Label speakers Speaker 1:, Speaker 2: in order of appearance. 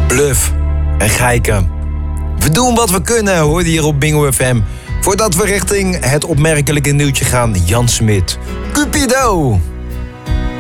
Speaker 1: Bluff en geiken. We doen wat we kunnen, hoorde hier op Bingo FM. Voordat we richting het opmerkelijke nieuwtje gaan, Jan Smit. Cupido!